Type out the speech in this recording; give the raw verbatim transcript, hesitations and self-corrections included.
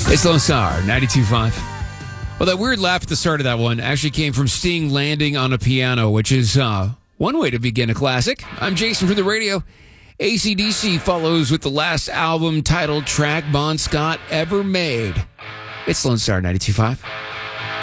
It's Lone Star, ninety-two point five. Well, that weird laugh at the start of that one actually came from Sting landing on a piano, which is uh, one way to begin a classic. I'm Jason from the radio. A C D C follows with the last album titled track Bon Scott ever made. It's Lone Star, ninety-two point five.